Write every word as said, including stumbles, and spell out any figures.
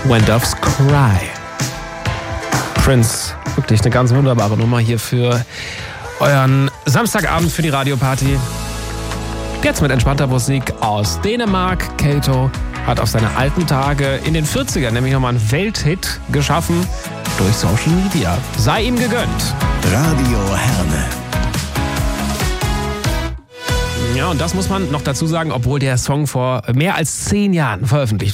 When Doves Cry. Prince, wirklich eine ganz wunderbare Nummer hier für euren Samstagabend für die Radioparty. Jetzt mit entspannter Musik aus Dänemark. Kato hat auf seine alten Tage in den vierzigern nämlich nochmal einen Welthit geschaffen durch Social Media. Sei ihm gegönnt. Radio Herne. Ja, und das muss man noch dazu sagen, obwohl der Song vor mehr als zehn Jahren veröffentlicht